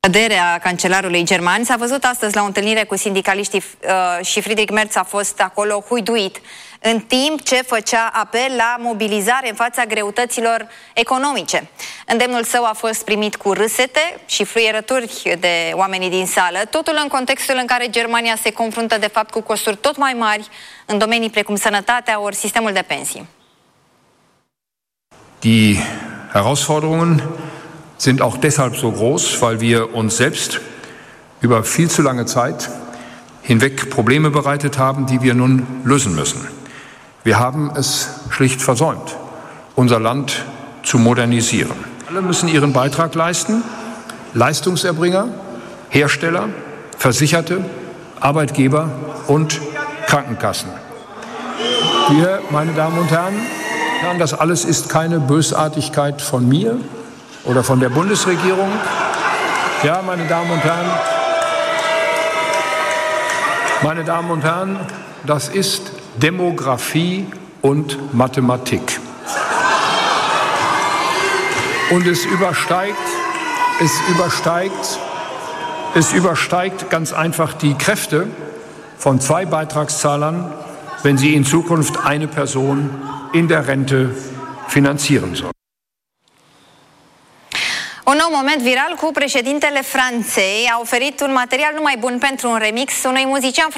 Căderea cancelarului german s-a văzut astăzi la o întâlnire cu sindicaliștii și Friedrich Merz a fost acolo huiduit, în timp ce făcea apel la mobilizare în fața greutăților economice. Îndemnul său a fost primit cu râsete și fluierături de oamenii din sală, totul în contextul în care Germania se confruntă de fapt cu costuri tot mai mari în domenii precum sănătatea ori sistemul de pensii. Die Herausforderungen sind auch deshalb so groß, weil wir uns selbst über viel zu lange Zeit hinweg Probleme bereitet haben, die wir nun lösen müssen. Wir haben es schlicht versäumt, unser Land zu modernisieren. Alle müssen ihren Beitrag leisten, Leistungserbringer, Hersteller, Versicherte, Arbeitgeber und Krankenkassen. Wir, meine Damen und Herren, das alles ist keine Bösartigkeit von mir oder von der Bundesregierung. Ja, meine Damen und Herren, das ist Demografie und Mathematik. Und es übersteigt ganz einfach die Kräfte von 2 Beitragszahlern, wenn sie in Zukunft eine Person in der Rente finanzieren soll. Un nou moment viral cu președintele Franței a oferit un material nu mai bun pentru un remix unui muzician